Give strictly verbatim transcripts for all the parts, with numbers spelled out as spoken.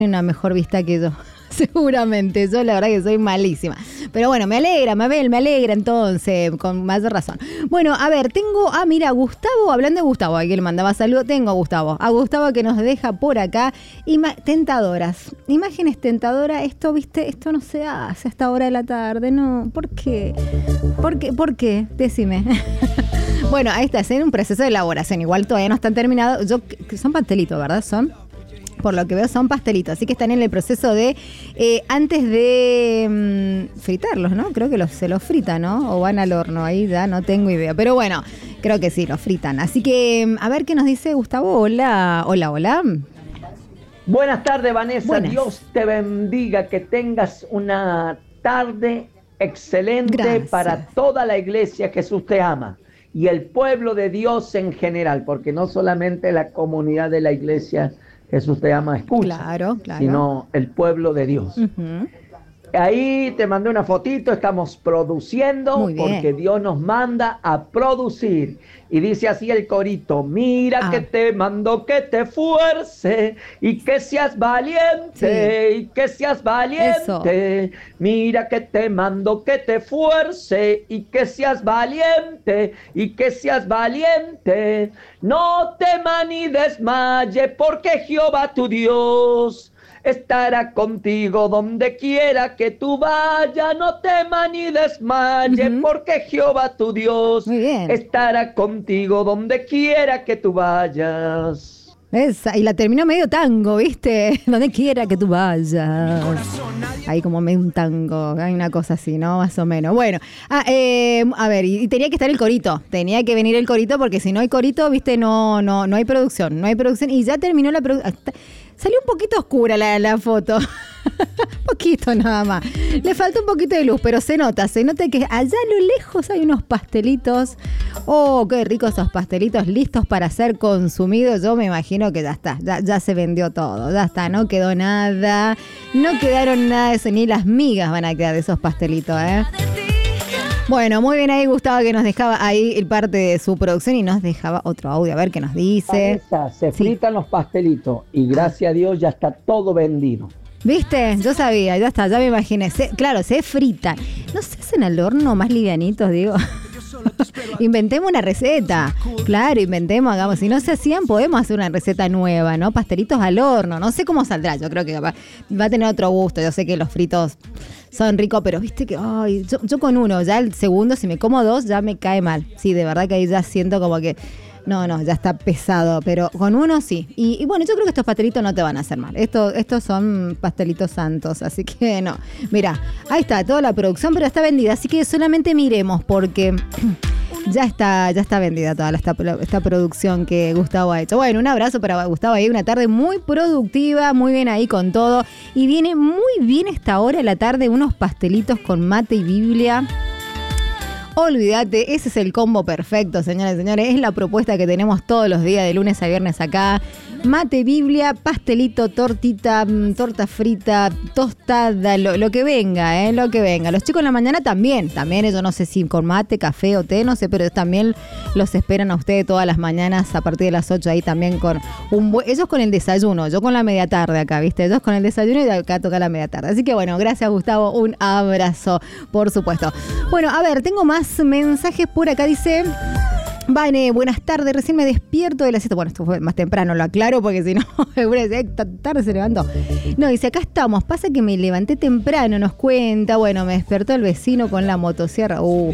una mejor vista que yo, seguramente. Yo la verdad que soy malísima. Pero bueno, me alegra, Mabel, me alegra entonces, con más razón. Bueno, a ver, tengo, ah, mira, Gustavo, hablando de Gustavo, aquí le mandaba saludo, tengo a Gustavo, a Gustavo que nos deja por acá, ima- tentadoras, imágenes tentadoras, esto, viste, esto no se hace a esta hora de la tarde, no, ¿por qué? ¿Por qué? ¿Por qué? Decime. Bueno, ahí está, es en un proceso de elaboración, igual todavía no están terminados, yo, son pastelitos, ¿verdad? Son... Por lo que veo son pastelitos, así que están en el proceso de, eh, antes de mmm, fritarlos, ¿no? Creo que los, se los fritan, ¿no? O van al horno, ahí ya no tengo idea. Pero bueno, creo que sí, los fritan. Así que, a ver qué nos dice Gustavo. Hola, hola, hola. Buenas tardes, Vanessa. Buenas. Dios te bendiga, que tengas una tarde excelente. Gracias. Para toda la iglesia. Jesús te ama. Y el pueblo de Dios en general, porque no solamente la comunidad de la iglesia Jesús te ama, escucha, Claro, claro. sino el pueblo de Dios. Uh-huh. Ahí te mandé una fotito, estamos produciendo. Muy bien. Porque Dios nos manda a producir. Y dice así el corito: mira Ah. que te mando que te fuerce y que seas valiente, Sí. y que seas valiente. Eso. Mira que te mando que te fuerce y que seas valiente, y que seas valiente. No temas ni desmaye, porque Jehová tu Dios estará contigo donde quiera que tú vayas. No temas ni desmaye, Uh-huh. porque Jehová tu Dios Muy bien. estará contigo donde quiera que tú vayas. Esa, y la terminó medio tango, ¿viste? Donde quiera que tú vayas. Ahí como medio un tango, hay una cosa así, ¿no? Más o menos. Bueno, ah, eh, a ver, y, y tenía que estar el corito. Tenía que venir el corito porque si no hay corito, ¿viste? No, no, no hay producción. No hay producción. Y ya terminó la producción. Salió un poquito oscura la, la foto. Poquito nada más. Le falta un poquito de luz, pero se nota, se nota que allá a lo lejos hay unos pastelitos. Oh, qué ricos esos pastelitos listos para ser consumidos. Yo me imagino que ya está, ya, ya se vendió todo, ya está, no quedó nada. No quedaron nada de eso, ni las migas van a quedar de esos pastelitos, ¿eh? Bueno, muy bien ahí Gustavo, que nos dejaba ahí parte de su producción y nos dejaba otro audio, a ver qué nos dice. Vanessa, se Sí. fritan los pastelitos y gracias a Dios ya está todo vendido. ¿Viste? Yo sabía, ya está, ya me imaginé. Se, claro, se fritan. ¿No se hacen al horno más livianitos, digo? Inventemos una receta. Claro, inventemos, hagamos. Si no se hacían, podemos hacer una receta nueva, ¿no? Pastelitos al horno. No sé cómo saldrá. Yo creo que va, va a tener otro gusto. Yo sé que los fritos son ricos, pero viste que ay, yo, yo con uno, ya el segundo, si me como dos, ya me cae mal. Sí, de verdad que ahí ya siento como que no, no, ya está pesado, pero con uno sí. Y, y bueno, yo creo que estos pastelitos no te van a hacer mal. Estos, estos son pastelitos santos, así que no. Mira, ahí está toda la producción, pero está vendida, así que solamente miremos porque ya está, ya está vendida toda esta, esta producción que Gustavo ha hecho. Bueno, un abrazo para Gustavo ahí, una tarde muy productiva, muy bien ahí con todo. Y viene muy bien esta hora de la tarde, unos pastelitos con mate y Biblia. Olvídate, ese es el combo perfecto, señoras y señores. Es la propuesta que tenemos todos los días, de lunes a viernes acá. Mate, Biblia, pastelito, tortita, torta frita, tostada, lo, lo que venga, ¿eh? Lo que venga. Los chicos en la mañana también. También, yo no sé si con mate, café o té, no sé, pero también los esperan a ustedes todas las mañanas a partir de las ocho ahí también con un buen... Ellos con el desayuno, yo con la media tarde acá, ¿viste? Ellos con el desayuno y acá toca la media tarde. Así que bueno, gracias Gustavo, un abrazo, por supuesto. Bueno, a ver, tengo más mensajes por acá, dice... Vane, buenas tardes, recién me despierto de la siesta. Bueno, esto fue más temprano, lo aclaro porque si no, esta tarde se levantó. No, dice, acá estamos, pasa que me levanté temprano, nos cuenta. Bueno, me despertó el vecino con la motosierra. Uh,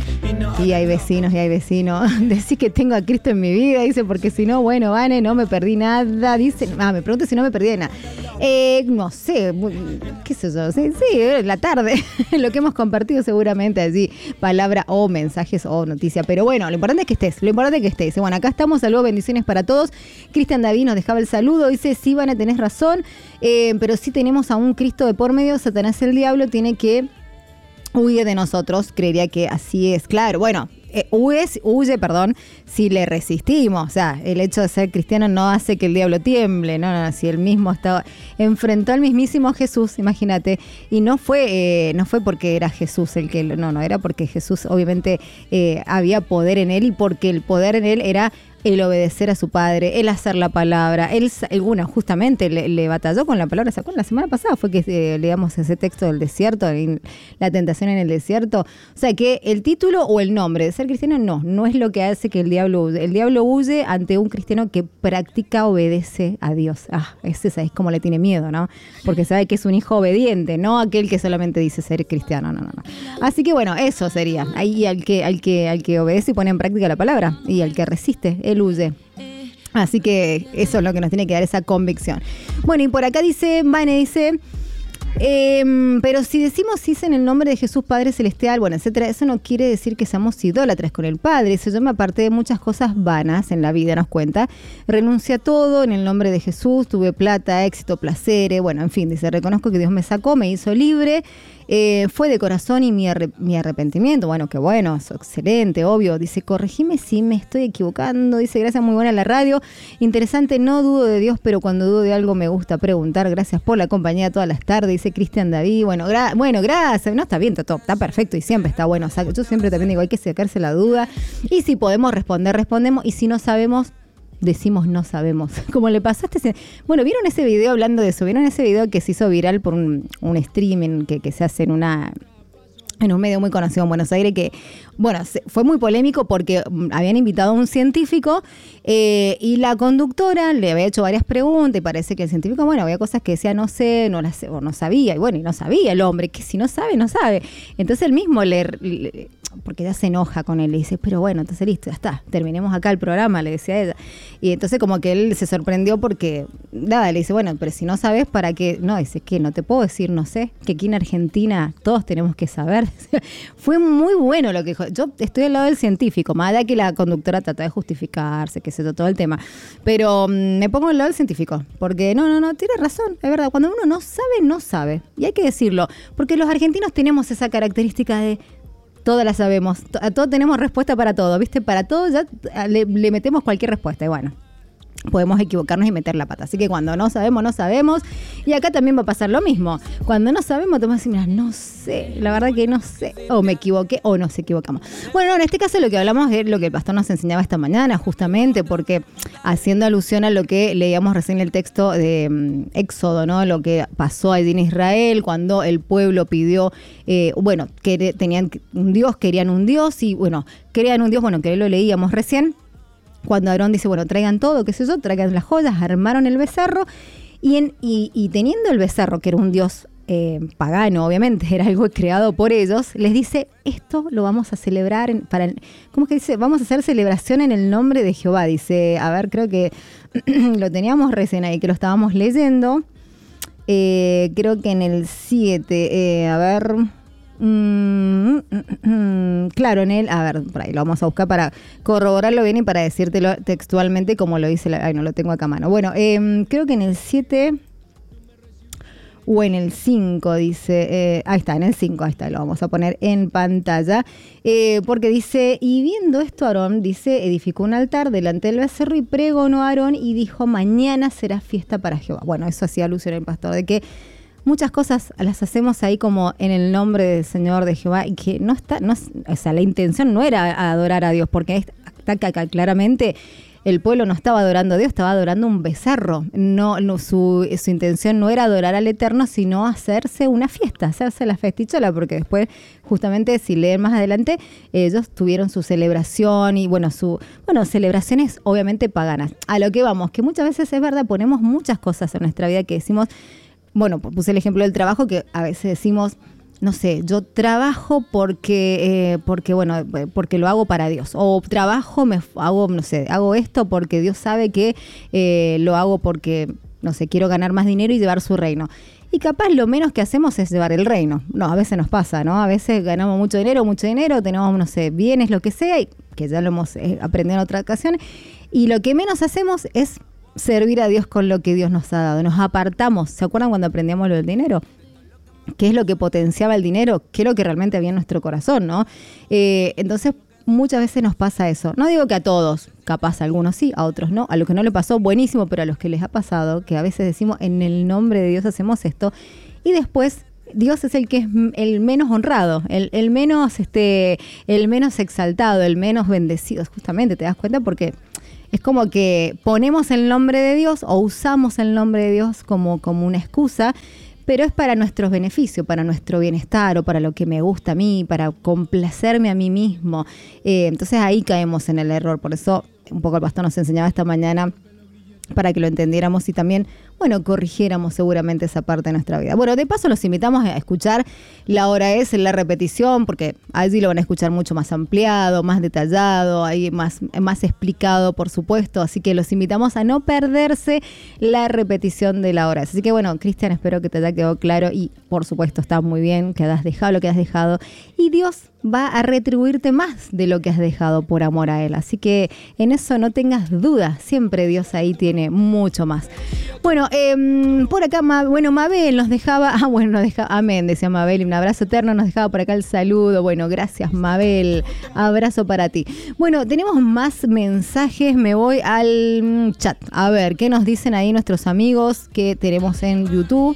y hay vecinos, y hay vecinos. Decís que tengo a Cristo en mi vida, dice, porque si no, bueno, Vane, no me perdí nada. Dice, ah, me pregunto si no me perdí de nada. Eh, no sé, qué sé yo, sí, sí, la tarde, lo que hemos compartido seguramente allí, palabra o mensajes o noticia, pero bueno, lo importante es que estés, lo importante es que estés. Bueno, acá estamos, saludos, bendiciones para todos. Cristian David nos dejaba el saludo, dice, sí, Vane, tenés razón, eh, pero sí tenemos a un Cristo de por medio, Satanás el diablo tiene que huir de nosotros, creería que así es, claro, bueno. Eh, huye, huye, perdón, si le resistimos. O sea, el hecho de ser cristiano no hace que el diablo tiemble, no, no, si él mismo estaba, enfrentó al mismísimo Jesús, imagínate, y no fue, eh, no fue porque era Jesús el que, no, no, era porque Jesús obviamente eh, había poder en él y porque el poder en él era el obedecer a su padre, el hacer la palabra, él, bueno, justamente le, le batalló con la palabra, ¿se acuerdan? La semana pasada fue que eh, leíamos ese texto del desierto, la tentación en el desierto. O sea, que el título o el nombre de ser cristiano no, no es lo que hace que el diablo huye. El diablo huye ante un cristiano que practica, obedece a Dios. Ah, ese es como le tiene miedo, ¿no? Porque sabe que es un hijo obediente, no aquel que solamente dice ser cristiano, no, no, no. Así que bueno, eso sería. Ahí al que, al que, al que obedece y pone en práctica la palabra, y al que resiste, él huye. Así que eso es lo que nos tiene que dar esa convicción. Bueno, y por acá dice, Vane dice, eh, pero si decimos sí en el nombre de Jesús Padre Celestial, bueno, etcétera, eso no quiere decir que seamos idólatras con el Padre. Eso yo me aparté de muchas cosas vanas en la vida, nos cuenta. Renuncié a todo en el nombre de Jesús, tuve plata, éxito, placeres, bueno, en fin, dice, reconozco que Dios me sacó, me hizo libre. Eh, fue de corazón y mi, arre- mi arrepentimiento, bueno, qué bueno, eso, excelente, obvio. Dice, corregime si me estoy equivocando. Dice, gracias, muy buena la radio. Interesante, no dudo de Dios, pero cuando dudo de algo me gusta preguntar. Gracias por la compañía todas las tardes, dice Cristian David. Bueno, gra- bueno, gracias. No, está bien, todo, está perfecto y siempre está bueno. O sea, yo siempre también digo, hay que sacarse la duda. Y si podemos responder, respondemos. Y si no sabemos, decimos no sabemos. Como le pasaste ese... Bueno, ¿vieron ese video hablando de eso? ¿Vieron ese video que se hizo viral por un, un streaming que, que se hace en una... en un medio muy conocido en Buenos Aires, que, bueno, fue muy polémico porque habían invitado a un científico eh, y la conductora le había hecho varias preguntas y parece que el científico, bueno, había cosas que decía no sé, no las sé, o no sabía, y bueno, y no sabía el hombre, que si no sabe, no sabe. Entonces él mismo le, le porque ella se enoja con él, le dice, pero bueno, entonces listo, ya está, terminemos acá el programa, le decía ella. Y entonces como que él se sorprendió porque, nada, le dice, bueno, pero si no sabes, ¿para qué? No, dice, que no te puedo decir, no sé, que aquí en Argentina todos tenemos que saber. Fue muy bueno lo que dijo. Yo estoy al lado del científico, más allá que la conductora trata de justificarse, que sé yo, todo el tema. Pero um, me pongo al lado del científico, porque no, no, no, tiene razón, es verdad. Cuando uno no sabe, no sabe. Y hay que decirlo, porque los argentinos tenemos esa característica de todas la sabemos, a todo tenemos respuesta para todo, ¿viste? Para todo ya le, le metemos cualquier respuesta y bueno, podemos equivocarnos y meter la pata. Así que cuando no sabemos, no sabemos. Y acá también va a pasar lo mismo. Cuando no sabemos, te vamos a decir, mira, no sé, la verdad que no sé, o me equivoqué o nos equivocamos. Bueno, en este caso lo que hablamos es lo que el pastor nos enseñaba esta mañana, justamente porque haciendo alusión a lo que leíamos recién en el texto de um, Éxodo, ¿no? Lo que pasó allí en Israel cuando el pueblo pidió, eh, bueno, que tenían un Dios, querían un Dios y bueno, querían un Dios, bueno, que lo leíamos recién. Cuando Aarón dice, bueno, traigan todo, qué sé yo, traigan las joyas, armaron el becerro y, en, y, y teniendo el becerro, que era un dios eh, pagano, obviamente, era algo creado por ellos, les dice, esto lo vamos a celebrar, en, para, ¿cómo es que dice? Vamos a hacer celebración en el nombre de Jehová. Dice, a ver, creo que lo teníamos recién ahí, que lo estábamos leyendo, eh, creo que en el siete, eh, a ver... Mm, mm, mm, claro, en él, a ver, por ahí lo vamos a buscar para corroborarlo bien y para decírtelo textualmente como lo dice, la, ay, no lo tengo acá a mano. Bueno, eh, creo que en el siete o en el cinco dice, eh, ahí está, en el cinco, ahí está, lo vamos a poner en pantalla, eh, porque dice, y viendo esto Aarón, dice, edificó un altar delante del becerro y pregonó a Aarón y dijo, mañana será fiesta para Jehová. Bueno, eso hacía alusión el pastor, de que muchas cosas las hacemos ahí como en el nombre del Señor de Jehová y que no está, no, o sea, la intención no era adorar a Dios, porque está acá claramente el pueblo no estaba adorando a Dios, estaba adorando un becerro. No, no su, su intención no era adorar al Eterno, sino hacerse una fiesta, hacerse la festichola, porque después, justamente, si leen más adelante, ellos tuvieron su celebración y, bueno, su bueno celebraciones obviamente paganas. A lo que vamos, que muchas veces es verdad, ponemos muchas cosas en nuestra vida que decimos. Bueno, puse el ejemplo del trabajo, que a veces decimos, no sé, yo trabajo porque, eh, porque bueno, porque lo hago para Dios. O trabajo, me hago, no sé, hago esto porque Dios sabe que eh, lo hago porque, no sé, quiero ganar más dinero y llevar su reino. Y capaz lo menos que hacemos es llevar el reino. No, a veces nos pasa, ¿no? A veces ganamos mucho dinero, mucho dinero, tenemos, no sé, bienes, lo que sea, y que ya lo hemos eh, aprendido en otra ocasión. Y lo que menos hacemos es servir a Dios con lo que Dios nos ha dado. Nos apartamos. ¿Se acuerdan cuando aprendíamos lo del dinero? ¿Qué es lo que potenciaba el dinero? ¿Qué es lo que realmente había en nuestro corazón, no? Eh, entonces, muchas veces nos pasa eso. No digo que a todos, capaz a algunos sí, a otros no. A los que no le pasó, buenísimo, pero a los que les ha pasado, que a veces decimos, en el nombre de Dios hacemos esto, y después Dios es el que es el menos honrado, el, el menos, este, el menos exaltado, el menos bendecido. Justamente, te das cuenta porque es como que ponemos el nombre de Dios o usamos el nombre de Dios como, como una excusa, pero es para nuestros beneficios, para nuestro bienestar o para lo que me gusta a mí, para complacerme a mí mismo. Eh, entonces ahí caemos en el error. Por eso un poco el pastor nos enseñaba esta mañana para que lo entendiéramos y también, bueno, corrigiéramos seguramente esa parte de nuestra vida. Bueno, de paso los invitamos a escuchar La Hora Es, la repetición, porque allí lo van a escuchar mucho más ampliado, más detallado, ahí más, más explicado, por supuesto. Así que los invitamos a no perderse la repetición de La Hora Es. Así que bueno, Cristian, espero que te haya quedado claro y por supuesto está muy bien que has dejado lo que has dejado y Dios va a retribuirte más de lo que has dejado por amor a Él. Así que en eso no tengas duda, siempre Dios ahí tiene mucho más. Bueno, eh, por acá, Ma, bueno, Mabel nos dejaba, ah, bueno, nos dejaba, amén, decía Mabel, y un abrazo eterno, nos dejaba por acá el saludo. Bueno, gracias Mabel, abrazo para ti. Bueno, tenemos más mensajes, me voy al chat, a ver, ¿qué nos dicen ahí nuestros amigos que tenemos en YouTube?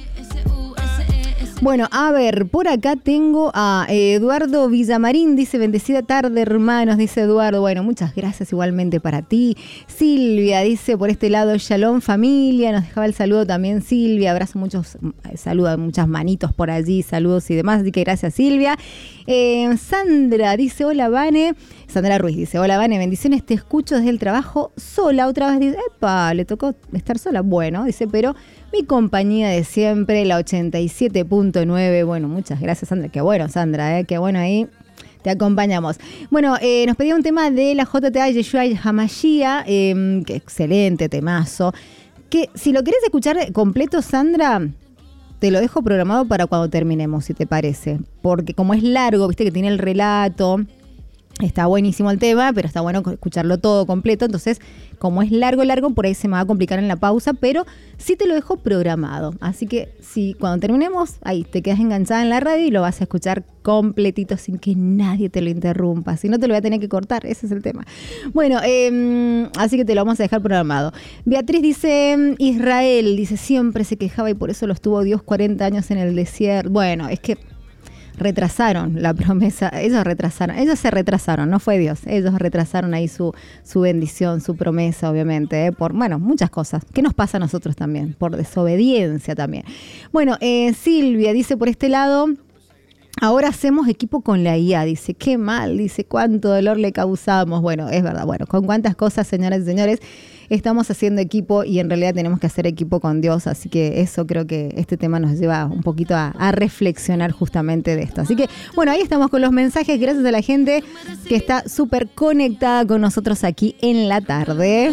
Bueno, a ver, por acá tengo a Eduardo Villamarín, dice, bendecida tarde, hermanos, dice Eduardo. Bueno, muchas gracias igualmente para ti. Silvia dice, por este lado, Shalom familia, nos dejaba el saludo también Silvia, abrazo muchos, saludos, muchas manitos por allí, saludos y demás, así que gracias Silvia. Eh, Sandra dice, hola Vane, Sandra Ruiz dice, hola Vane, bendiciones, te escucho desde el trabajo sola, otra vez dice, epa, le tocó estar sola, bueno, dice, pero mi compañía de siempre, la ochenta y siete punto nueve. Bueno, muchas gracias, Sandra. Qué bueno, Sandra, ¿eh? Qué bueno ahí. Te acompañamos. Bueno, eh, nos pedía un tema de la J T A Yeshua Hamashia. Eh, que excelente temazo. Que si lo querés escuchar completo, Sandra, te lo dejo programado para cuando terminemos, si te parece. Porque como es largo, viste que tiene el relato. Está buenísimo el tema, pero está bueno escucharlo todo completo. Entonces, como es largo, largo, por ahí se me va a complicar en la pausa, pero sí te lo dejo programado. Así que si cuando terminemos, ahí te quedas enganchada en la radio y lo vas a escuchar completito sin que nadie te lo interrumpa. Si no, te lo voy a tener que cortar. Ese es el tema. Bueno, eh, así que te lo vamos a dejar programado. Beatriz dice, Israel, dice, siempre se quejaba y por eso lo estuvo Dios cuarenta años en el desierto. Bueno, es que retrasaron la promesa, ellos retrasaron, ellos se retrasaron, no fue Dios, ellos retrasaron ahí su, su bendición, su promesa, obviamente, ¿eh? Por, bueno, muchas cosas. ¿Qué nos pasa a nosotros también? Por desobediencia también. Bueno, eh, Silvia dice por este lado, ahora hacemos equipo con la I A, dice, qué mal, dice, cuánto dolor le causamos. Bueno, es verdad, bueno, con cuántas cosas, señoras y señores, estamos haciendo equipo y en realidad tenemos que hacer equipo con Dios, así que eso creo que este tema nos lleva un poquito a, a reflexionar justamente de esto. Así que, bueno, ahí estamos con los mensajes, gracias a la gente que está súper conectada con nosotros aquí en la tarde.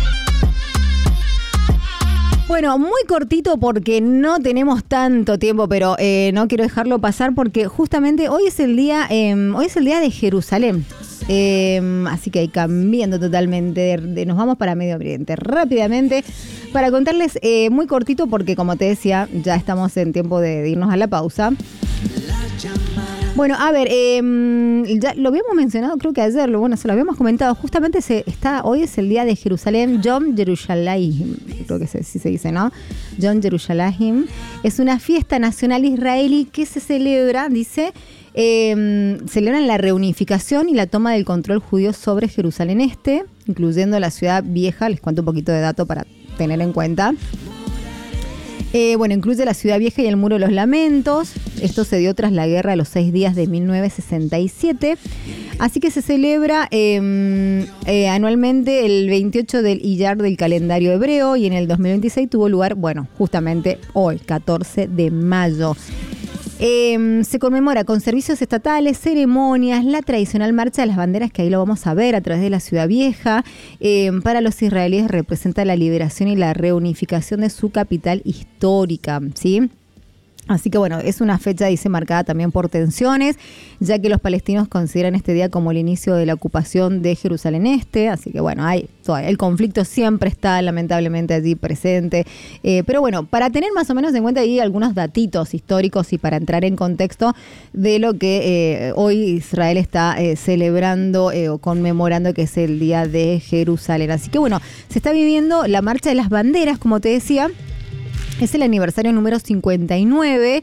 Bueno, muy cortito porque no tenemos tanto tiempo, pero eh, no quiero dejarlo pasar porque justamente hoy es el día, eh, hoy es el día de Jerusalén. Eh, así que ahí cambiando totalmente, de, de, nos vamos para Medio Oriente rápidamente para contarles eh, muy cortito porque como te decía, ya estamos en tiempo de, de irnos a la pausa. Bueno, a ver, eh, ya lo habíamos mencionado creo que ayer, lo, bueno, se lo habíamos comentado, justamente se está hoy es el día de Jerusalén, Yom Yerushalayim, creo que sí se, se dice, ¿no? Yom Yerushalayim, es una fiesta nacional israelí que se celebra, dice, eh, celebran la reunificación y la toma del control judío sobre Jerusalén Este, incluyendo la ciudad vieja, les cuento un poquito de dato para tener en cuenta. Eh, bueno, incluye la Ciudad Vieja y el Muro de los Lamentos. Esto se dio tras la Guerra de los Seis Días de mil novecientos sesenta y siete. Así que se celebra eh, eh, anualmente el veintiocho del Iyar del calendario hebreo y en el dos mil veintiséis tuvo lugar, bueno, justamente hoy, catorce de mayo. Eh, se conmemora con servicios estatales, ceremonias, la tradicional marcha de las banderas, que ahí lo vamos a ver a través de la Ciudad Vieja. Eh, para los israelíes representa la liberación y la reunificación de su capital histórica, ¿sí? Así que bueno, es una fecha, dice, marcada también por tensiones, ya que los palestinos consideran este día como el inicio de la ocupación de Jerusalén Este. Así que bueno, hay, el conflicto siempre está lamentablemente allí presente. Eh, pero bueno, para tener más o menos en cuenta ahí algunos datitos históricos y para entrar en contexto de lo que eh, hoy Israel está eh, celebrando eh, o conmemorando, que es el Día de Jerusalén. Así que bueno, se está viviendo la Marcha de las Banderas, como te decía. Es el aniversario número cincuenta y nueve.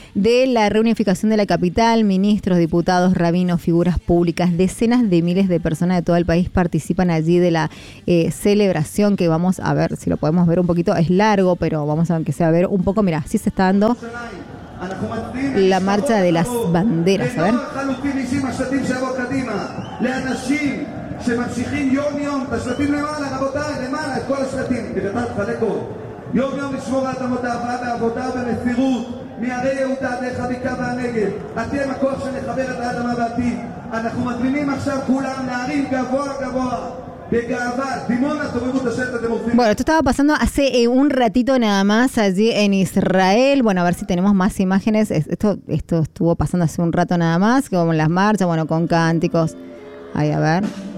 de la reunificación de la capital. Ministros, diputados, rabinos, figuras públicas, decenas de miles de personas de todo el país participan allí de la eh, celebración que vamos a ver, si lo podemos ver un poquito, es largo, pero vamos a que sea ver un poco, mira, sí se está dando la marcha de las banderas, a ver. מהרי יהודה דרך הבקעה והנגב, אתם הכוח שנחבר את האדמה בעתיד. אנחנו מתרימים עכשיו כולם להרים גבוה גבוה. Bueno, esto estaba pasando hace eh, un ratito nada más allí en Israel. Bueno, a ver si tenemos más imágenes. Esto, esto estuvo pasando hace un rato nada más, con las marchas, bueno, con cánticos. Ahí, a ver.